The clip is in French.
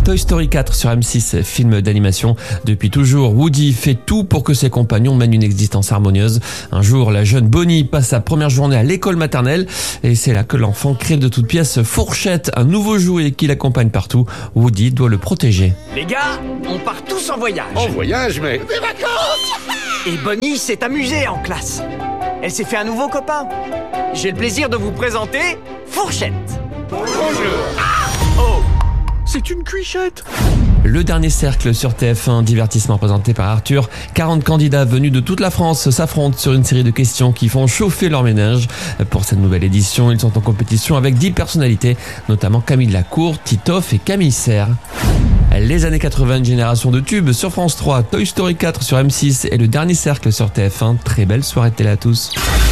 Toy Story 4 sur M6, film d'animation. Depuis toujours, Woody fait tout pour que ses compagnons mènent une existence harmonieuse. Un jour, la jeune Bonnie passe sa première journée à l'école maternelle et c'est là que l'enfant crée de toutes pièces Fourchette, un nouveau jouet qui l'accompagne partout. Woody doit le protéger. Les gars, on part tous en voyage. En voyage, mais... Des vacances! Et Bonnie s'est amusée en classe. Elle s'est fait un nouveau copain. J'ai le plaisir de vous présenter Fourchette. Bonjour. Oh, c'est une cuichette. Le dernier cercle sur TF1, divertissement présenté par Arthur. 40 candidats venus de toute la France s'affrontent sur une série de questions qui font chauffer leur ménage. Pour cette nouvelle édition, ils sont en compétition avec 10 personnalités, notamment Camille Lacour, Titoff et Camille Serre. Les années 80, une génération de tubes sur France 3, Toy Story 4 sur M6 et le dernier cercle sur TF1. Très belle soirée de télé à tous.